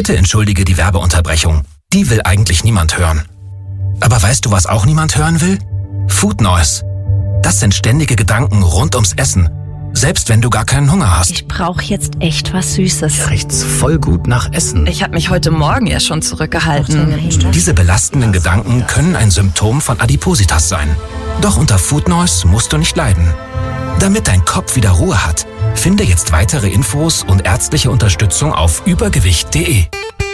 Bitte entschuldige die Werbeunterbrechung. Die will eigentlich niemand hören. Aber weißt du, was auch niemand hören will? Food Noise. Das sind ständige Gedanken rund ums Essen. Selbst wenn du gar keinen Hunger hast. Ich brauche jetzt echt was Süßes. Hier riecht's voll gut nach Essen. Ich habe mich heute Morgen ja schon zurückgehalten. Diese belastenden Gedanken können ein Symptom von Adipositas sein. Doch unter Food Noise musst du nicht leiden. Damit dein Kopf wieder Ruhe hat, finde jetzt weitere Infos und ärztliche Unterstützung auf übergewicht.de.